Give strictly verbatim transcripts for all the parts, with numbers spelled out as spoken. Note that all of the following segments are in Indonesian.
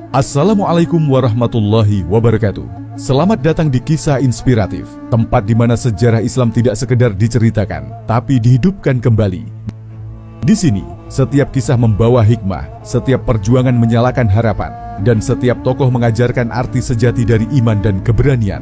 Assalamualaikum warahmatullahi wabarakatuh. Selamat datang di Kisah Inspiratif, tempat di mana sejarah Islam tidak sekedar diceritakan, tapi dihidupkan kembali. Di sini, setiap kisah membawa hikmah, setiap perjuangan menyalakan harapan, dan setiap tokoh mengajarkan arti sejati dari iman dan keberanian.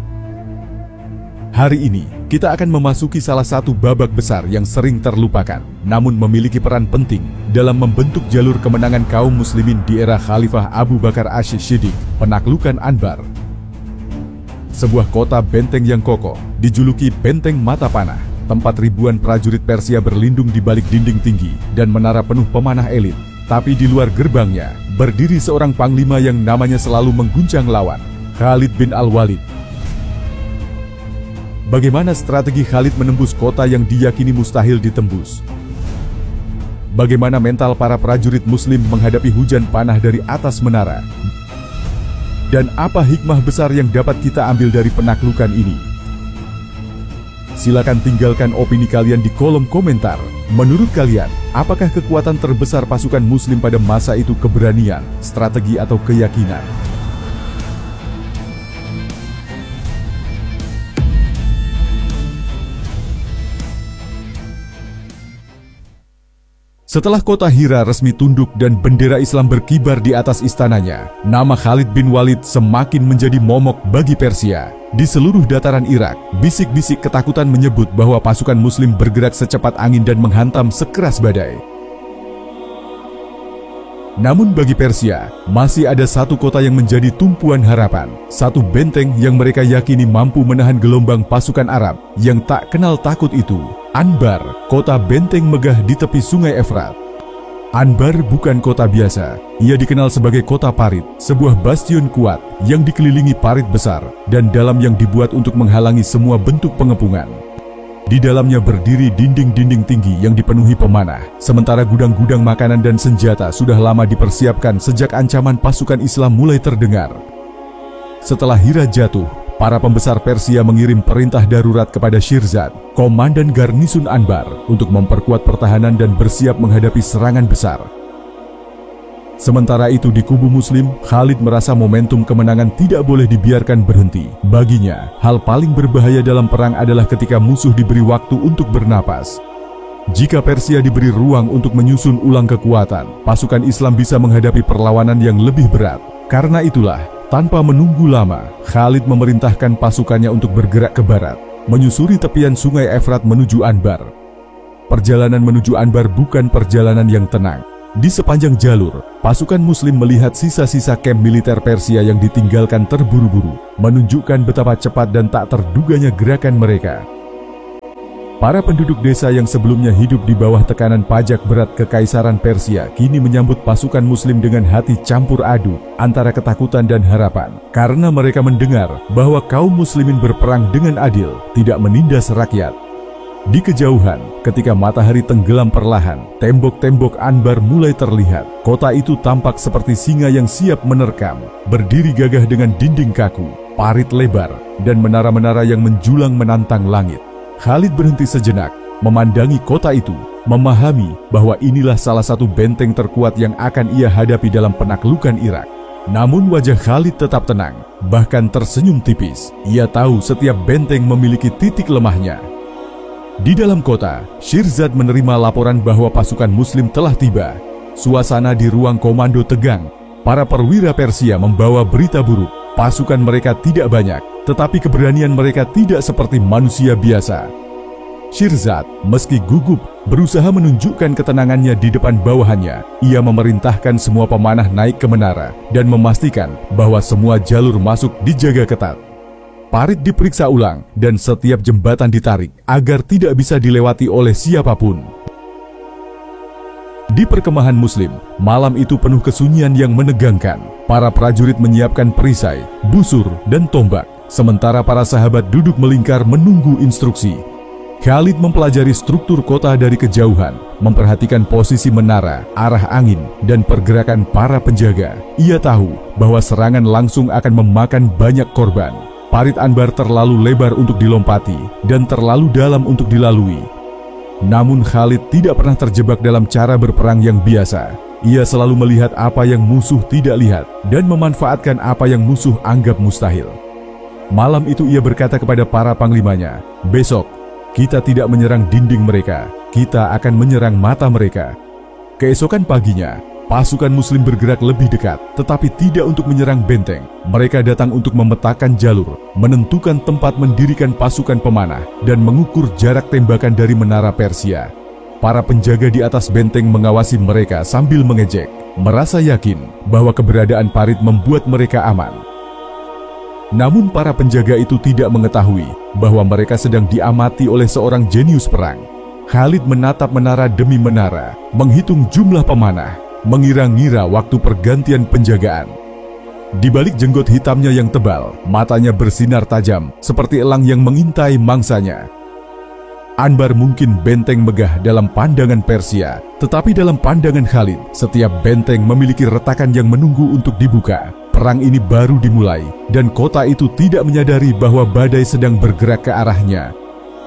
Hari ini, kita akan memasuki salah satu babak besar yang sering terlupakan, namun memiliki peran penting dalam membentuk jalur kemenangan kaum muslimin di era Khalifah Abu Bakar Asy-Syiddiq, penaklukan Anbar. Sebuah kota benteng yang kokoh, dijuluki Benteng Mata Panah, tempat ribuan prajurit Persia berlindung di balik dinding tinggi dan menara penuh pemanah elit. Tapi di luar gerbangnya, berdiri seorang panglima yang namanya selalu mengguncang lawan, Khalid bin Al-Walid. Bagaimana strategi Khalid menembus kota yang diyakini mustahil ditembus? Bagaimana mental para prajurit muslim menghadapi hujan panah dari atas menara? Dan apa hikmah besar yang dapat kita ambil dari penaklukan ini? Silakan tinggalkan opini kalian di kolom komentar. Menurut kalian, apakah kekuatan terbesar pasukan muslim pada masa itu keberanian, strategi atau keyakinan? Setelah kota Hira resmi tunduk dan bendera Islam berkibar di atas istananya, nama Khalid bin Walid semakin menjadi momok bagi Persia. Di seluruh dataran Irak, bisik-bisik ketakutan menyebut bahwa pasukan muslim bergerak secepat angin dan menghantam sekeras badai. Namun bagi Persia, masih ada satu kota yang menjadi tumpuan harapan, satu benteng yang mereka yakini mampu menahan gelombang pasukan Arab yang tak kenal takut itu. Anbar, kota benteng megah di tepi sungai Efrat. Anbar bukan kota biasa, ia dikenal sebagai kota parit, sebuah bastion kuat yang dikelilingi parit besar dan dalam yang dibuat untuk menghalangi semua bentuk pengepungan. Di dalamnya berdiri dinding-dinding tinggi yang dipenuhi pemanah, sementara gudang-gudang makanan dan senjata sudah lama dipersiapkan sejak ancaman pasukan Islam mulai terdengar. Setelah Hira jatuh, para pembesar Persia mengirim perintah darurat kepada Shirzad, komandan garnisun Anbar, untuk memperkuat pertahanan dan bersiap menghadapi serangan besar. Sementara itu di kubu muslim, Khalid merasa momentum kemenangan tidak boleh dibiarkan berhenti. Baginya, hal paling berbahaya dalam perang adalah ketika musuh diberi waktu untuk bernapas. Jika Persia diberi ruang untuk menyusun ulang kekuatan, pasukan Islam bisa menghadapi perlawanan yang lebih berat. Karena itulah, tanpa menunggu lama, Khalid memerintahkan pasukannya untuk bergerak ke barat, menyusuri tepian sungai Efrat menuju Anbar. Perjalanan menuju Anbar bukan perjalanan yang tenang. Di sepanjang jalur, pasukan muslim melihat sisa-sisa kamp militer Persia yang ditinggalkan terburu-buru, menunjukkan betapa cepat dan tak terduganya gerakan mereka. Para penduduk desa yang sebelumnya hidup di bawah tekanan pajak berat kekaisaran Persia kini menyambut pasukan muslim dengan hati campur aduk antara ketakutan dan harapan, karena mereka mendengar bahwa kaum muslimin berperang dengan adil, tidak menindas rakyat. Di kejauhan, ketika matahari tenggelam perlahan, tembok-tembok Anbar mulai terlihat. Kota itu tampak seperti singa yang siap menerkam, berdiri gagah dengan dinding kaku, parit lebar, dan menara-menara yang menjulang menantang langit. Khalid berhenti sejenak, memandangi kota itu, memahami bahwa inilah salah satu benteng terkuat yang akan ia hadapi dalam penaklukan Irak. Namun wajah Khalid tetap tenang, bahkan tersenyum tipis. Ia tahu setiap benteng memiliki titik lemahnya. Di dalam kota, Shirzad menerima laporan bahwa pasukan muslim telah tiba. Suasana di ruang komando tegang. Para perwira Persia membawa berita buruk. Pasukan mereka tidak banyak, tetapi keberanian mereka tidak seperti manusia biasa. Shirzad, meski gugup, berusaha menunjukkan ketenangannya di depan bawahannya. Ia memerintahkan semua pemanah naik ke menara dan memastikan bahwa semua jalur masuk dijaga ketat. Parit diperiksa ulang dan setiap jembatan ditarik agar tidak bisa dilewati oleh siapapun. Di perkemahan muslim, malam itu penuh kesunyian yang menegangkan. Para prajurit menyiapkan perisai, busur, dan tombak, sementara para sahabat duduk melingkar menunggu instruksi. Khalid mempelajari struktur kota dari kejauhan, memperhatikan posisi menara, arah angin, dan pergerakan para penjaga. Ia tahu bahwa serangan langsung akan memakan banyak korban. Parit Anbar terlalu lebar untuk dilompati dan terlalu dalam untuk dilalui. Namun Khalid tidak pernah terjebak dalam cara berperang yang biasa. Ia selalu melihat apa yang musuh tidak lihat dan memanfaatkan apa yang musuh anggap mustahil. Malam itu ia berkata kepada para panglimanya, "Besok, kita tidak menyerang dinding mereka, kita akan menyerang mata mereka." Keesokan paginya, pasukan muslim bergerak lebih dekat, tetapi tidak untuk menyerang benteng. Mereka datang untuk memetakan jalur, menentukan tempat mendirikan pasukan pemanah, dan mengukur jarak tembakan dari menara Persia. Para penjaga di atas benteng mengawasi mereka sambil mengejek, merasa yakin bahwa keberadaan parit membuat mereka aman. Namun para penjaga itu tidak mengetahui bahwa mereka sedang diamati oleh seorang jenius perang. Khalid menatap menara demi menara, menghitung jumlah pemanah, mengira-ngira waktu pergantian penjagaan. Di balik jenggot hitamnya yang tebal, matanya bersinar tajam seperti elang yang mengintai mangsanya. Anbar mungkin benteng megah dalam pandangan Persia, tetapi dalam pandangan Khalid, setiap benteng memiliki retakan yang menunggu untuk dibuka. Perang ini baru dimulai, dan kota itu tidak menyadari bahwa badai sedang bergerak ke arahnya.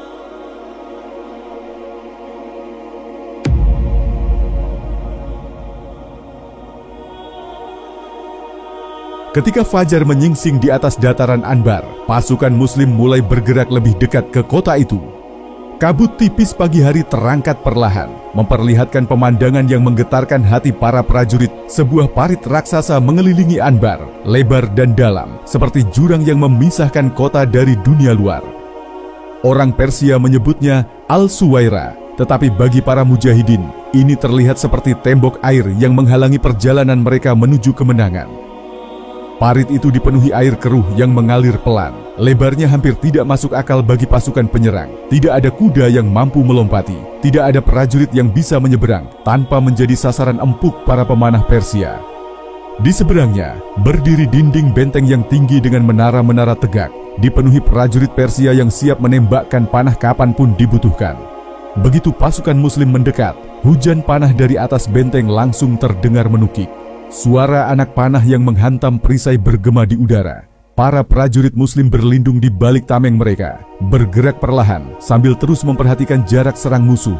Ketika fajar menyingsing di atas dataran Anbar, pasukan muslim mulai bergerak lebih dekat ke kota itu. Kabut tipis pagi hari terangkat perlahan, memperlihatkan pemandangan yang menggetarkan hati para prajurit. Sebuah parit raksasa mengelilingi Anbar, lebar dan dalam, seperti jurang yang memisahkan kota dari dunia luar. Orang Persia menyebutnya Al-Suwaira, tetapi bagi para mujahidin, ini terlihat seperti tembok air yang menghalangi perjalanan mereka menuju kemenangan. Parit itu dipenuhi air keruh yang mengalir pelan. Lebarnya hampir tidak masuk akal bagi pasukan penyerang. Tidak ada kuda yang mampu melompati. Tidak ada prajurit yang bisa menyeberang tanpa menjadi sasaran empuk para pemanah Persia. Di seberangnya, berdiri dinding benteng yang tinggi dengan menara-menara tegak, dipenuhi prajurit Persia yang siap menembakkan panah kapanpun dibutuhkan. Begitu pasukan muslim mendekat, hujan panah dari atas benteng langsung terdengar menukik. Suara anak panah yang menghantam perisai bergema di udara. Para prajurit muslim berlindung di balik tameng mereka, bergerak perlahan sambil terus memperhatikan jarak serang musuh.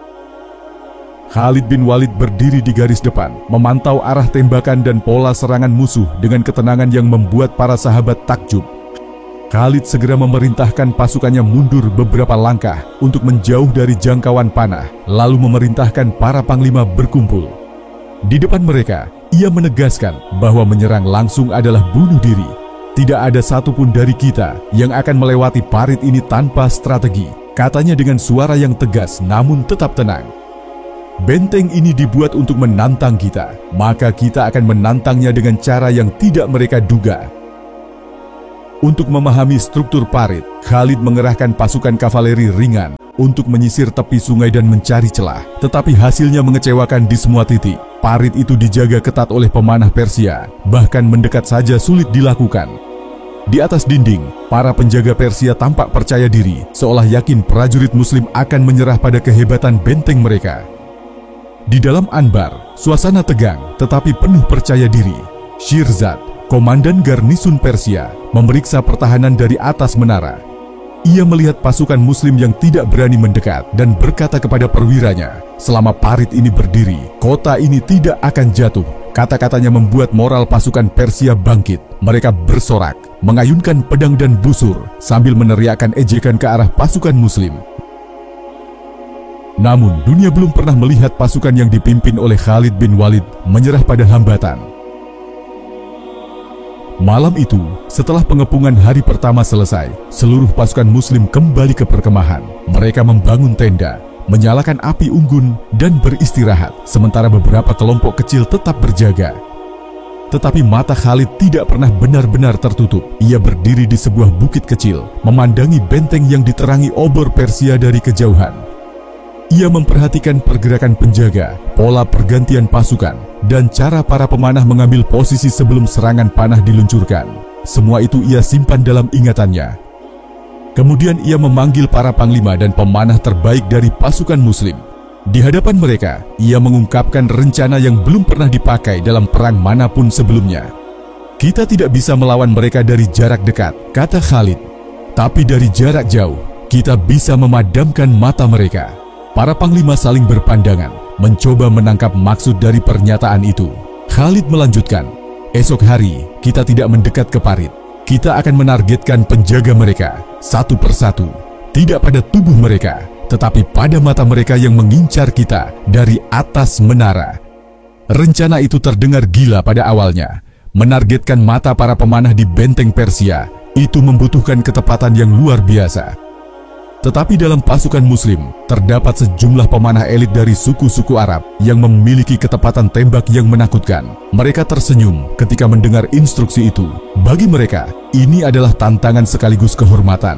Khalid bin Walid berdiri di garis depan, memantau arah tembakan dan pola serangan musuh dengan ketenangan yang membuat para sahabat takjub. Khalid segera memerintahkan pasukannya mundur beberapa langkah untuk menjauh dari jangkauan panah, lalu memerintahkan para panglima berkumpul. Di depan mereka, ia menegaskan bahwa menyerang langsung adalah bunuh diri. Tidak ada satupun dari kita yang akan melewati parit ini tanpa strategi, katanya dengan suara yang tegas namun tetap tenang. Benteng ini dibuat untuk menantang kita, maka kita akan menantangnya dengan cara yang tidak mereka duga. Untuk memahami struktur parit, Khalid mengerahkan pasukan kavaleri ringan untuk menyisir tepi sungai dan mencari celah, tetapi hasilnya mengecewakan di semua titik. Parit itu dijaga ketat oleh pemanah Persia, bahkan mendekat saja sulit dilakukan. Di atas dinding, para penjaga Persia tampak percaya diri, seolah yakin prajurit muslim akan menyerah pada kehebatan benteng mereka. Di dalam Anbar, suasana tegang tetapi penuh percaya diri. Shirzad, komandan garnisun Persia, memeriksa pertahanan dari atas menara. Ia melihat pasukan muslim yang tidak berani mendekat dan berkata kepada perwiranya, "Selama parit ini berdiri, kota ini tidak akan jatuh." Kata-katanya membuat moral pasukan Persia bangkit. Mereka bersorak, mengayunkan pedang dan busur, sambil meneriakkan ejekan ke arah pasukan muslim. Namun, dunia belum pernah melihat pasukan yang dipimpin oleh Khalid bin Walid menyerah pada hambatan. Malam itu, setelah pengepungan hari pertama selesai, seluruh pasukan muslim kembali ke perkemahan. Mereka membangun tenda, menyalakan api unggun, dan beristirahat, sementara beberapa kelompok kecil tetap berjaga. Tetapi mata Khalid tidak pernah benar-benar tertutup. Ia berdiri di sebuah bukit kecil, memandangi benteng yang diterangi obor Persia dari kejauhan. Ia memperhatikan pergerakan penjaga, pola pergantian pasukan, dan cara para pemanah mengambil posisi sebelum serangan panah diluncurkan. Semua itu ia simpan dalam ingatannya. Kemudian ia memanggil para panglima dan pemanah terbaik dari pasukan muslim. Di hadapan mereka, ia mengungkapkan rencana yang belum pernah dipakai dalam perang manapun sebelumnya. "Kita tidak bisa melawan mereka dari jarak dekat," kata Khalid. "Tapi dari jarak jauh, kita bisa memadamkan mata mereka." Para panglima saling berpandangan, mencoba menangkap maksud dari pernyataan itu. Khalid melanjutkan, "Esok hari kita tidak mendekat ke parit. Kita akan menargetkan penjaga mereka satu persatu, tidak pada tubuh mereka, tetapi pada mata mereka yang mengincar kita dari atas menara." Rencana itu terdengar gila pada awalnya. Menargetkan mata para pemanah di benteng Persia itu membutuhkan ketepatan yang luar biasa. Tetapi dalam pasukan Muslim terdapat sejumlah pemanah elit dari suku-suku Arab yang memiliki ketepatan tembak yang menakutkan. Mereka tersenyum ketika mendengar instruksi itu. Bagi mereka, ini adalah tantangan sekaligus kehormatan.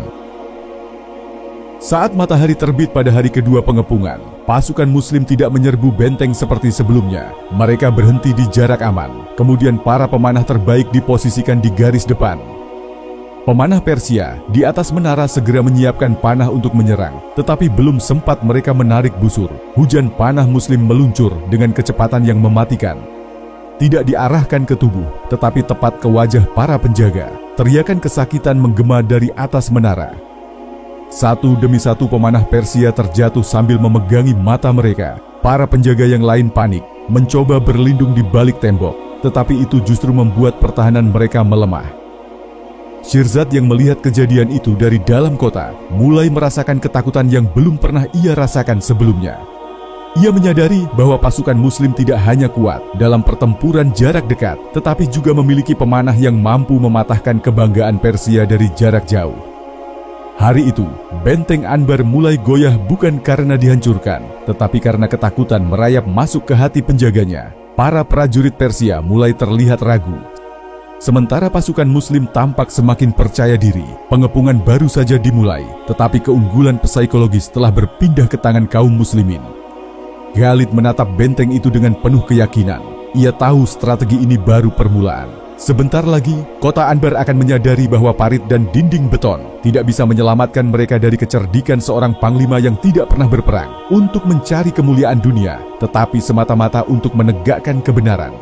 Saat matahari terbit pada hari kedua pengepungan, pasukan Muslim tidak menyerbu benteng seperti sebelumnya. Mereka berhenti di jarak aman. Kemudian para pemanah terbaik diposisikan di garis depan. Pemanah Persia di atas menara segera menyiapkan panah untuk menyerang, tetapi belum sempat mereka menarik busur, hujan panah Muslim meluncur dengan kecepatan yang mematikan. Tidak diarahkan ke tubuh, tetapi tepat ke wajah para penjaga. Teriakan kesakitan menggema dari atas menara. Satu demi satu pemanah Persia terjatuh sambil memegangi mata mereka. Para penjaga yang lain panik, mencoba berlindung di balik tembok, tetapi itu justru membuat pertahanan mereka melemah. Shirzad yang melihat kejadian itu dari dalam kota, mulai merasakan ketakutan yang belum pernah ia rasakan sebelumnya. Ia menyadari bahwa pasukan Muslim tidak hanya kuat dalam pertempuran jarak dekat, tetapi juga memiliki pemanah yang mampu mematahkan kebanggaan Persia dari jarak jauh. Hari itu, benteng Anbar mulai goyah bukan karena dihancurkan, tetapi karena ketakutan merayap masuk ke hati penjaganya. Para prajurit Persia mulai terlihat ragu. Sementara pasukan Muslim tampak semakin percaya diri. Pengepungan baru saja dimulai, tetapi keunggulan psikologis telah berpindah ke tangan kaum Muslimin. Khalid menatap benteng itu dengan penuh keyakinan. Ia tahu strategi ini baru permulaan. Sebentar lagi, kota Anbar akan menyadari bahwa parit dan dinding beton tidak bisa menyelamatkan mereka dari kecerdikan seorang panglima yang tidak pernah berperang untuk mencari kemuliaan dunia, tetapi semata-mata untuk menegakkan kebenaran.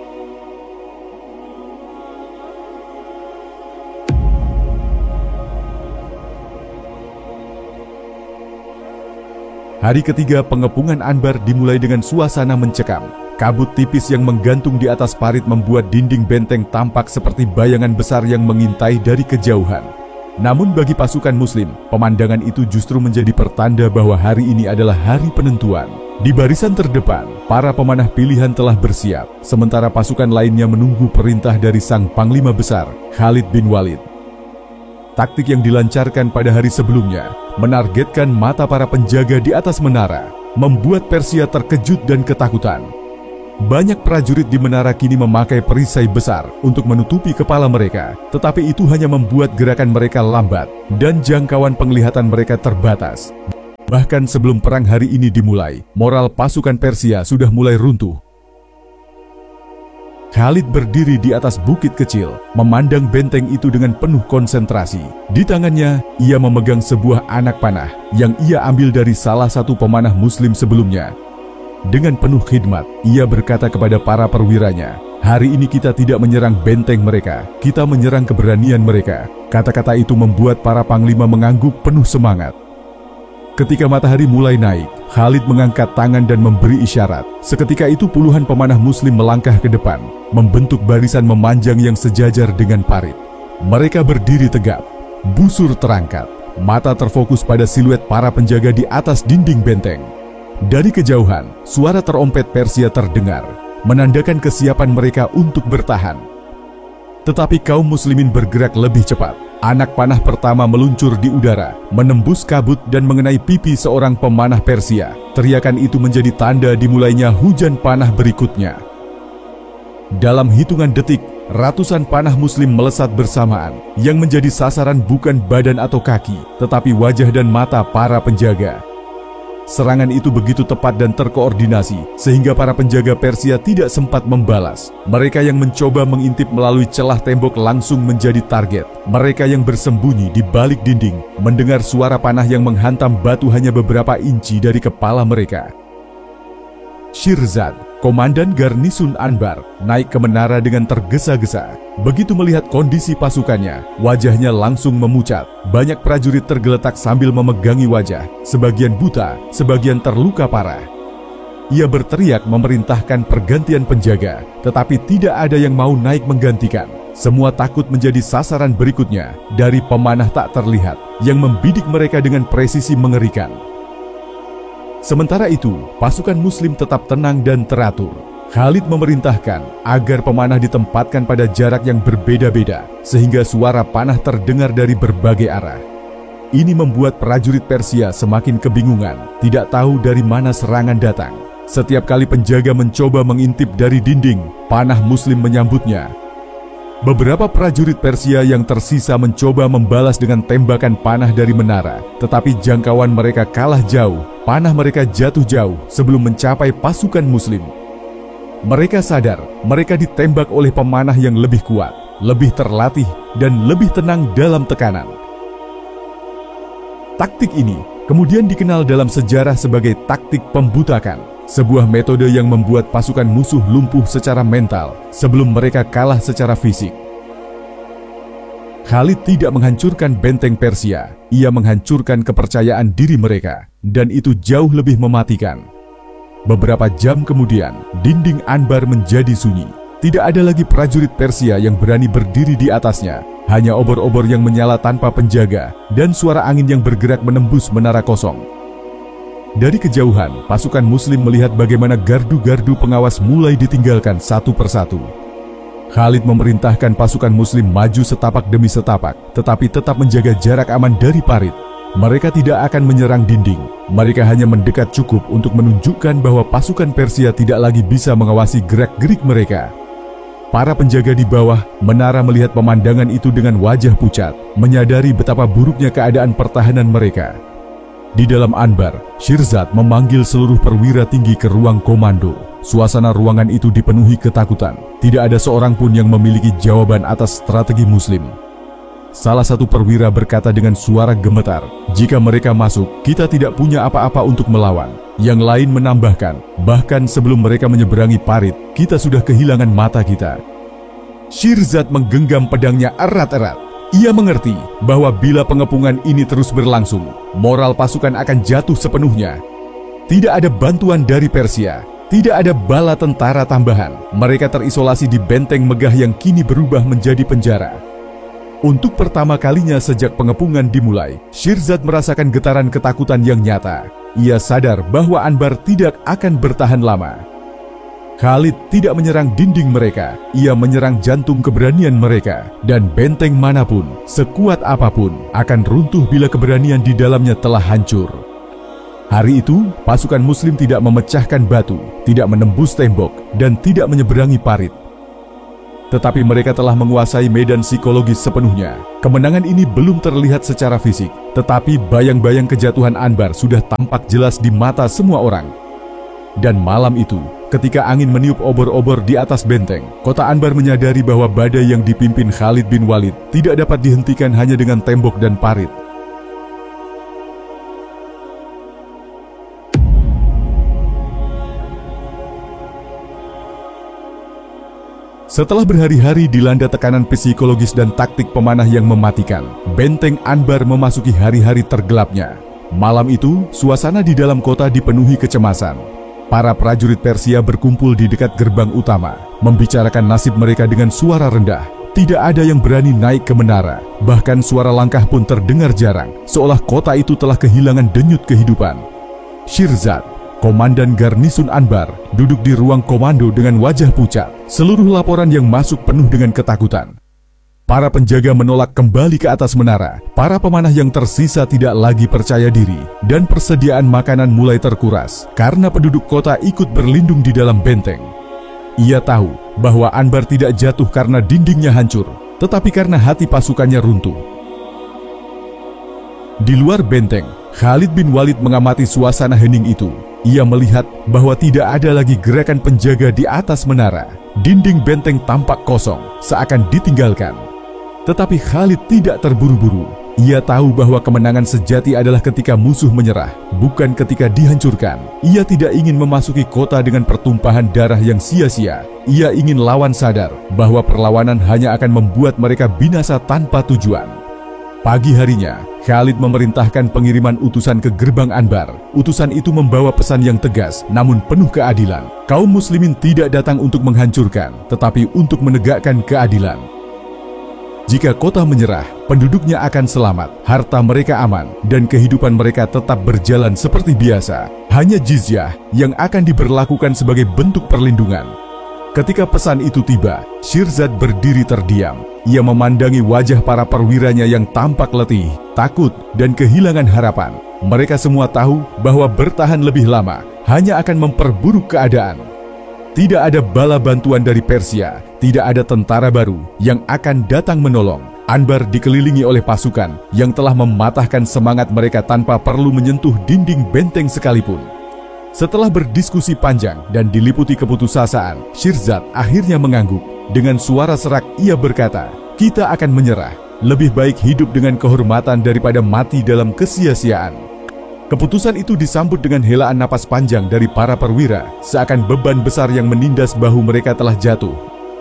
Hari ketiga pengepungan Anbar dimulai dengan suasana mencekam. Kabut tipis yang menggantung di atas parit membuat dinding benteng tampak seperti bayangan besar yang mengintai dari kejauhan. Namun bagi pasukan Muslim, pemandangan itu justru menjadi pertanda bahwa hari ini adalah hari penentuan. Di barisan terdepan, para pemanah pilihan telah bersiap, sementara pasukan lainnya menunggu perintah dari sang panglima besar, Khalid bin Walid. Taktik yang dilancarkan pada hari sebelumnya, menargetkan mata para penjaga di atas menara, membuat Persia terkejut dan ketakutan. Banyak prajurit di menara kini memakai perisai besar untuk menutupi kepala mereka, tetapi itu hanya membuat gerakan mereka lambat dan jangkauan penglihatan mereka terbatas. Bahkan sebelum perang hari ini dimulai, moral pasukan Persia sudah mulai runtuh. Khalid berdiri di atas bukit kecil, memandang benteng itu dengan penuh konsentrasi. Di tangannya, ia memegang sebuah anak panah yang ia ambil dari salah satu pemanah Muslim sebelumnya. Dengan penuh khidmat, ia berkata kepada para perwiranya, "Hari ini kita tidak menyerang benteng mereka, kita menyerang keberanian mereka." Kata-kata itu membuat para panglima mengangguk penuh semangat. Ketika matahari mulai naik, Khalid mengangkat tangan dan memberi isyarat. Seketika itu puluhan pemanah Muslim melangkah ke depan, membentuk barisan memanjang yang sejajar dengan parit. Mereka berdiri tegap, busur terangkat, mata terfokus pada siluet para penjaga di atas dinding benteng. Dari kejauhan, suara terompet Persia terdengar, menandakan kesiapan mereka untuk bertahan. Tetapi kaum Muslimin bergerak lebih cepat. Anak panah pertama meluncur di udara, menembus kabut dan mengenai pipi seorang pemanah Persia. Teriakan itu menjadi tanda dimulainya hujan panah berikutnya. Dalam hitungan detik, ratusan panah Muslim melesat bersamaan. Yang menjadi sasaran bukan badan atau kaki, tetapi wajah dan mata para penjaga. Serangan itu begitu tepat dan terkoordinasi, sehingga para penjaga Persia tidak sempat membalas. Mereka yang mencoba mengintip melalui celah tembok langsung menjadi target. Mereka yang bersembunyi di balik dinding, mendengar suara panah yang menghantam batu hanya beberapa inci dari kepala mereka. Shirzad, komandan garnisun Anbar, naik ke menara dengan tergesa-gesa. Begitu melihat kondisi pasukannya, wajahnya langsung memucat. Banyak prajurit tergeletak sambil memegangi wajah, sebagian buta, sebagian terluka parah. ia berteriak memerintahkan pergantian penjaga, tetapi tidak ada yang mau naik menggantikan. Semua takut menjadi sasaran berikutnya dari pemanah tak terlihat yang membidik mereka dengan presisi mengerikan. Sementara itu, pasukan Muslim tetap tenang dan teratur. Khalid memerintahkan agar pemanah ditempatkan pada jarak yang berbeda-beda, sehingga suara panah terdengar dari berbagai arah. Ini membuat prajurit Persia semakin kebingungan, tidak tahu dari mana serangan datang. Setiap kali penjaga mencoba mengintip dari dinding, panah Muslim menyambutnya. Beberapa prajurit Persia yang tersisa mencoba membalas dengan tembakan panah dari menara, tetapi jangkauan mereka kalah jauh. Panah mereka jatuh jauh sebelum mencapai pasukan Muslim. Mereka sadar mereka ditembak oleh pemanah yang lebih kuat, lebih terlatih, dan lebih tenang dalam tekanan. Taktik ini kemudian dikenal dalam sejarah sebagai taktik pembutakan, sebuah metode yang membuat pasukan musuh lumpuh secara mental sebelum mereka kalah secara fisik. Khalid tidak menghancurkan benteng Persia, ia menghancurkan kepercayaan diri mereka, dan itu jauh lebih mematikan. Beberapa jam kemudian, dinding Anbar menjadi sunyi. Tidak ada lagi prajurit Persia yang berani berdiri di atasnya. Hanya obor-obor yang menyala tanpa penjaga dan suara angin yang bergerak menembus menara kosong. Dari kejauhan, pasukan Muslim melihat bagaimana gardu-gardu pengawas mulai ditinggalkan satu persatu. Khalid memerintahkan pasukan Muslim maju setapak demi setapak, tetapi tetap menjaga jarak aman dari parit. Mereka tidak akan menyerang dinding, mereka hanya mendekat cukup untuk menunjukkan bahwa pasukan Persia tidak lagi bisa mengawasi gerak-gerik mereka. Para penjaga di bawah menara melihat pemandangan itu dengan wajah pucat, menyadari betapa buruknya keadaan pertahanan mereka. Di dalam Anbar, Shirzad memanggil seluruh perwira tinggi ke ruang komando. Suasana ruangan itu dipenuhi ketakutan, tidak ada seorang pun yang memiliki jawaban atas strategi Muslim. Salah satu perwira berkata dengan suara gemetar, "Jika mereka masuk, kita tidak punya apa-apa untuk melawan." Yang lain menambahkan, "Bahkan sebelum mereka menyeberangi parit, kita sudah kehilangan mata kita." Shirzad menggenggam pedangnya erat-erat. Ia mengerti bahwa bila pengepungan ini terus berlangsung, moral pasukan akan jatuh sepenuhnya. Tidak ada bantuan dari Persia, tidak ada bala tentara tambahan. Mereka terisolasi di benteng megah yang kini berubah menjadi penjara. Untuk pertama kalinya sejak pengepungan dimulai, Shirzad merasakan getaran ketakutan yang nyata. Ia sadar bahwa Anbar tidak akan bertahan lama. Khalid tidak menyerang dinding mereka, ia menyerang jantung keberanian mereka, dan benteng manapun, sekuat apapun, akan runtuh bila keberanian di dalamnya telah hancur. Hari itu, pasukan Muslim tidak memecahkan batu, tidak menembus tembok, dan tidak menyeberangi parit. Tetapi mereka telah menguasai medan psikologis sepenuhnya. Kemenangan ini belum terlihat secara fisik, tetapi bayang-bayang kejatuhan Anbar sudah tampak jelas di mata semua orang. Dan malam itu, ketika angin meniup obor-obor di atas benteng, kota Anbar menyadari bahwa badai yang dipimpin Khalid bin Walid tidak dapat dihentikan hanya dengan tembok dan parit. Setelah berhari-hari dilanda tekanan psikologis dan taktik pemanah yang mematikan, benteng Anbar memasuki hari-hari tergelapnya. Malam itu, suasana di dalam kota dipenuhi kecemasan. Para prajurit Persia berkumpul di dekat gerbang utama, membicarakan nasib mereka dengan suara rendah. Tidak ada yang berani naik ke menara, bahkan suara langkah pun terdengar jarang, seolah kota itu telah kehilangan denyut kehidupan. Shirzad, komandan garnisun Anbar, duduk di ruang komando dengan wajah pucat. Seluruh laporan yang masuk penuh dengan ketakutan. Para penjaga menolak kembali ke atas menara. Para pemanah yang tersisa tidak lagi percaya diri, dan persediaan makanan mulai terkuras karena penduduk kota ikut berlindung di dalam benteng. Ia tahu bahwa Anbar tidak jatuh karena dindingnya hancur, tetapi karena hati pasukannya runtuh. Di luar benteng, Khalid bin Walid mengamati suasana hening itu. Ia melihat bahwa tidak ada lagi gerakan penjaga di atas menara. Dinding benteng tampak kosong, seakan ditinggalkan. Tetapi Khalid tidak terburu-buru. Ia tahu bahwa kemenangan sejati adalah ketika musuh menyerah, bukan ketika dihancurkan. Ia tidak ingin memasuki kota dengan pertumpahan darah yang sia-sia. Ia ingin lawan sadar bahwa perlawanan hanya akan membuat mereka binasa tanpa tujuan. Pagi harinya, Khalid memerintahkan pengiriman utusan ke gerbang Anbar. Utusan itu membawa pesan yang tegas namun penuh keadilan. Kaum muslimin tidak datang untuk menghancurkan, tetapi untuk menegakkan keadilan. Jika kota menyerah, penduduknya akan selamat, harta mereka aman, dan kehidupan mereka tetap berjalan seperti biasa. Hanya jizyah yang akan diberlakukan sebagai bentuk perlindungan. Ketika pesan itu tiba, Shirzad berdiri terdiam. Ia memandangi wajah para perwiranya yang tampak letih, takut, dan kehilangan harapan. Mereka semua tahu bahwa bertahan lebih lama hanya akan memperburuk keadaan. Tidak ada bala bantuan dari Persia, tidak ada tentara baru yang akan datang menolong. Anbar dikelilingi oleh pasukan yang telah mematahkan semangat mereka tanpa perlu menyentuh dinding benteng sekalipun. Setelah berdiskusi panjang dan diliputi keputusasaan, Shirzad akhirnya mengangguk. Dengan suara serak ia berkata, "Kita akan menyerah. Lebih baik hidup dengan kehormatan daripada mati dalam kesia-siaan." Keputusan itu disambut dengan helaan napas panjang dari para perwira, seakan beban besar yang menindas bahu mereka telah jatuh.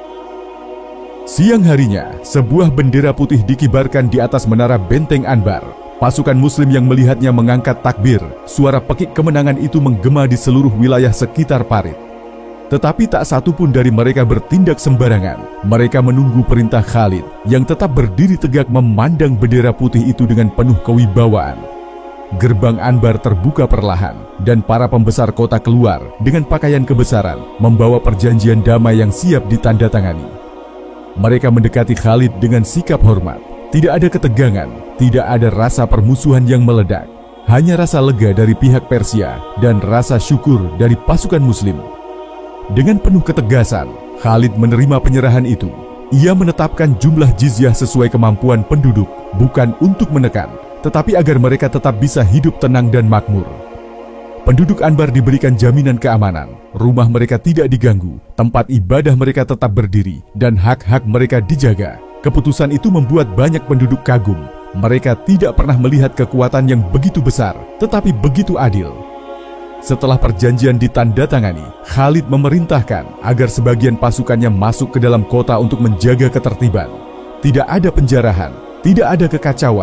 Siang harinya, sebuah bendera putih dikibarkan di atas menara benteng Anbar. Pasukan muslim yang melihatnya mengangkat takbir. Suara pekik kemenangan itu menggema di seluruh wilayah sekitar parit. Tetapi tak satu pun dari mereka bertindak sembarangan. Mereka menunggu perintah Khalid yang tetap berdiri tegak memandang bendera putih itu dengan penuh kewibawaan. Gerbang Anbar terbuka perlahan dan para pembesar kota keluar dengan pakaian kebesaran, membawa perjanjian damai yang siap ditandatangani. Mereka mendekati Khalid dengan sikap hormat. Tidak ada ketegangan, tidak ada rasa permusuhan yang meledak. Hanya rasa lega dari pihak Persia dan rasa syukur dari pasukan muslim. Dengan penuh ketegasan, Khalid menerima penyerahan itu. Ia menetapkan jumlah jizyah sesuai kemampuan penduduk, bukan untuk menekan, tetapi agar mereka tetap bisa hidup tenang dan makmur. Penduduk Anbar diberikan jaminan keamanan, rumah mereka tidak diganggu, tempat ibadah mereka tetap berdiri, dan hak-hak mereka dijaga. Keputusan itu membuat banyak penduduk kagum. Mereka tidak pernah melihat kekuatan yang begitu besar, tetapi begitu adil. Setelah perjanjian ditandatangani, Khalid memerintahkan agar sebagian pasukannya masuk ke dalam kota untuk menjaga ketertiban. Tidak ada penjarahan, tidak ada kekacauan.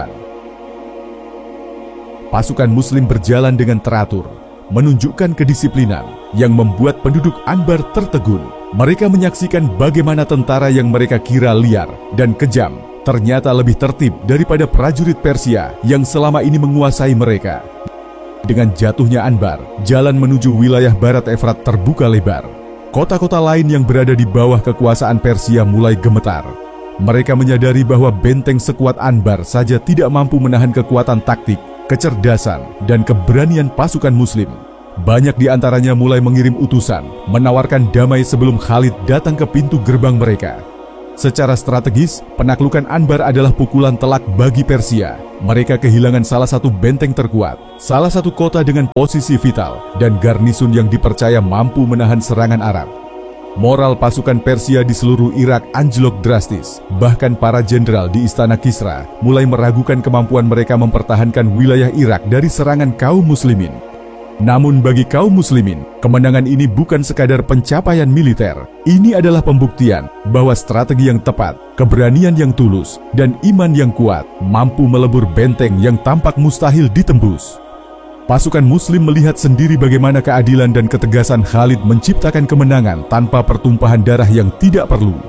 Pasukan muslim berjalan dengan teratur, menunjukkan kedisiplinan yang membuat penduduk Anbar tertegun. Mereka menyaksikan bagaimana tentara yang mereka kira liar dan kejam ternyata lebih tertib daripada prajurit Persia yang selama ini menguasai mereka. Dengan jatuhnya Anbar, jalan menuju wilayah barat Efrat terbuka lebar. Kota-kota lain yang berada di bawah kekuasaan Persia mulai gemetar. Mereka menyadari bahwa benteng sekuat Anbar saja tidak mampu menahan kekuatan taktik, kecerdasan, dan keberanian pasukan muslim. Banyak di antaranya mulai mengirim utusan, menawarkan damai sebelum Khalid datang ke pintu gerbang mereka. Secara strategis, penaklukan Anbar adalah pukulan telak bagi Persia. Mereka kehilangan salah satu benteng terkuat, salah satu kota dengan posisi vital, dan garnisun yang dipercaya mampu menahan serangan Arab. Moral pasukan Persia di seluruh Irak anjlok drastis. Bahkan para jenderal di istana Kisra mulai meragukan kemampuan mereka mempertahankan wilayah Irak dari serangan kaum muslimin. Namun bagi kaum muslimin, kemenangan ini bukan sekadar pencapaian militer. Ini adalah pembuktian bahwa strategi yang tepat, keberanian yang tulus, dan iman yang kuat mampu melebur benteng yang tampak mustahil ditembus. Pasukan muslim melihat sendiri bagaimana keadilan dan ketegasan Khalid menciptakan kemenangan tanpa pertumpahan darah yang tidak perlu.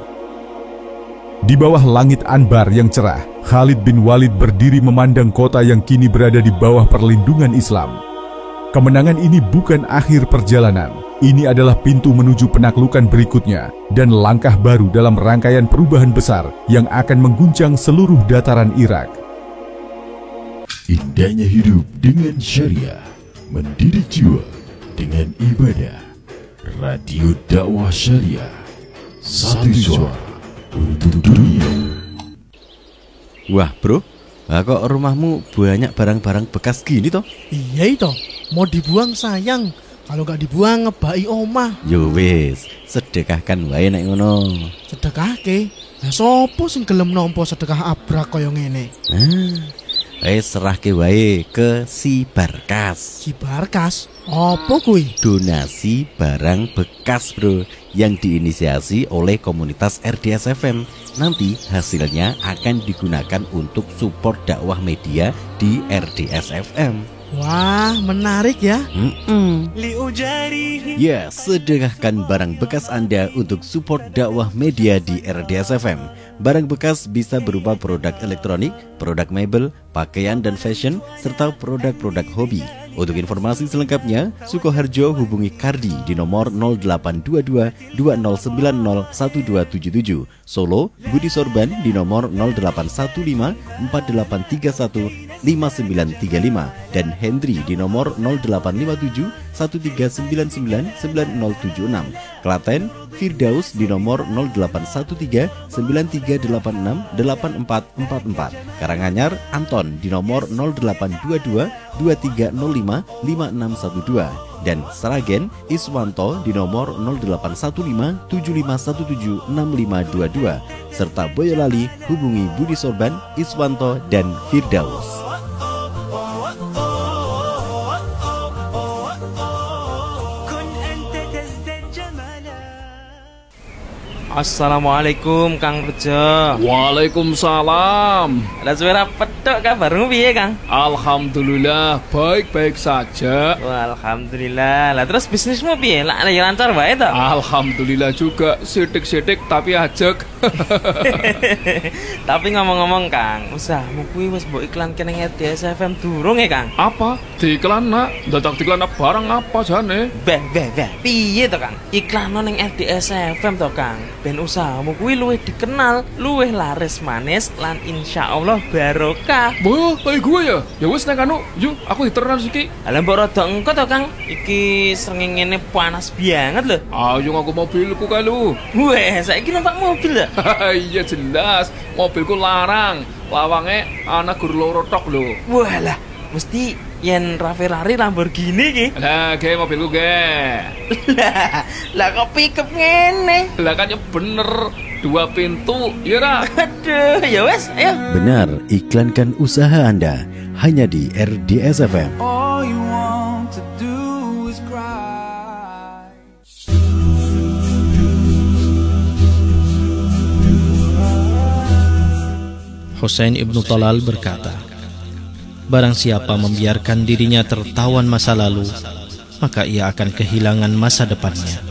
Di bawah langit Anbar yang cerah, Khalid bin Walid berdiri memandang kota yang kini berada di bawah perlindungan Islam. Kemenangan ini bukan akhir perjalanan. Ini adalah pintu menuju penaklukan berikutnya dan langkah baru dalam rangkaian perubahan besar yang akan mengguncang seluruh dataran Irak. Indahnya hidup dengan syariah, mendidik jiwa dengan ibadah. Radio dakwah syariah, satu suara untuk dunia. Wah bro, kok rumahmu banyak barang-barang bekas gini toh? Iya toh, mau dibuang sayang. Kalau nggak dibuang ngebai omah. Yo wis, sedekahkan wae nek ngono. Sedekahke? Lah sopo sing gelem nampa sedekah abrak kaya ngene? Ah, wis serahke wae ke si Barkas. Si Barkas? Apa kuwi? Donasi barang bekas bro, yang diinisiasi oleh komunitas R D S F M Nanti hasilnya akan digunakan untuk support dakwah media di R D S F M. Wah, menarik ya. Mm-mm. Ya, sedekahkan barang bekas Anda untuk support dakwah media di R D S F M. Barang bekas bisa berupa produk elektronik, produk mebel, pakaian dan fashion, serta produk-produk hobi. Untuk informasi selengkapnya, Sukoharjo hubungi Kardi di nomor nol delapan dua dua dua nol sembilan nol satu dua tujuh tujuh. Solo, Budi Sorban di nomor nol delapan satu lima empat delapan tiga satu lima sembilan tiga lima dan Hendri di nomor nol delapan lima tujuh satu tiga sembilan sembilan sembilan nol tujuh enam. Klaten, Firdaus di nomor nol delapan satu tiga sembilan tiga delapan enam delapan empat empat empat. Karanganyar, Anton di nomor nol delapan dua dua dua tiga nol lima lima enam satu dua dan Sragen, Iswanto di nomor nol delapan satu lima tujuh lima satu tujuh enam lima dua dua serta Boyolali hubungi Budi Sorban, Iswanto dan Firdaus. Assalamualaikum Kang Rejo. Waalaikumsalam. Ada suara pedok kabarmu piye Kang? Alhamdulillah baik-baik saja. Wah, alhamdulillah. Lah terus bisnismu piye? Lah ada lancar wae to? Alhamdulillah juga, sidik-sidik tapi ajek. Tapi ngomong-ngomong Kang, usahamu kuwi wis mbok iklanke ning R D S F M durung ya Kang? Apa? Diiklan nak? Dadak diiklan barang apa jane? Beh, beh, beh. Piye to Kang? Iklan ning R D S F M to Kang. Ben usahamu kuwi luwih dikenal, luwih laris manis lan insyaallah barokah. Boh, kayak gue ya. Ya wis nang anu, yuk aku diteran iki. Lah mbok rada engko to Kang. Iki srengenge panas banget lho. Ayo ngaku mobilku kae lu. Weh, saiki numpak mobil lho. Iya jelas, mobilku larang. Lawange ana gur loro tok lho. Walah, mesti yen Ferrari Lamborghini ki. Lah, ge mobilku ge. Lah, lah kok pickup ngene? Lah kan ya bener, dua pintu, ya ra? Aduh, ya wes, ayo. Benar, iklankan usaha Anda hanya di R D S F M. All you want to do is cry. Husain Ibnu Talal berkata, barang siapa membiarkan dirinya tertawan masa lalu, maka ia akan kehilangan masa depannya.